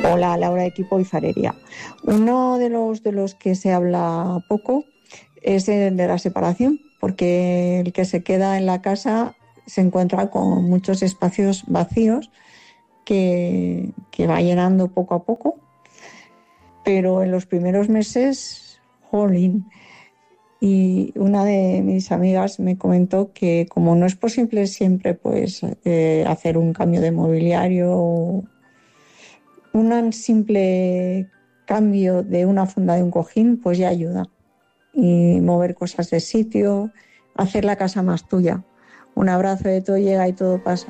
Hola, Laura, equipo y Farería. Uno de los que se habla poco es el de la separación, porque el que se queda en la casa se encuentra con muchos espacios vacíos que va llenando poco a poco, pero en los primeros meses, jolín. Y una de mis amigas me comentó que como no es posible siempre pues hacer un cambio de mobiliario, un simple cambio de una funda de un cojín pues ya ayuda. Y mover cosas de sitio, hacer la casa más tuya. Un abrazo, de todo llega y todo pasa.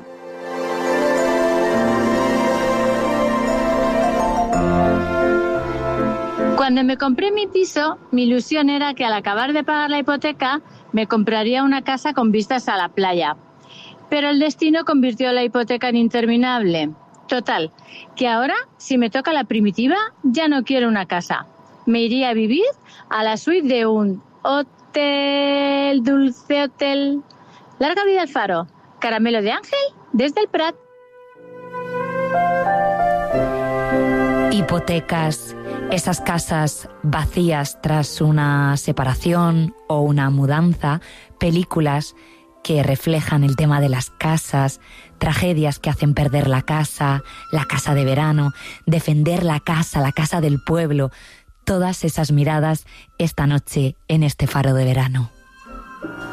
Cuando me compré mi piso, mi ilusión era que al acabar de pagar la hipoteca me compraría una casa con vistas a la playa. Pero el destino convirtió la hipoteca en interminable. Total, que ahora, si me toca la primitiva, ya no quiero una casa. Me iría a vivir a la suite de un hotel, dulce hotel. Larga vida al faro. Caramelo de ángel desde el Prat. Hipotecas, esas casas vacías tras una separación o una mudanza, películas que reflejan el tema de las casas, tragedias que hacen perder la casa de verano, defender la casa del pueblo, todas esas miradas esta noche en este faro de verano.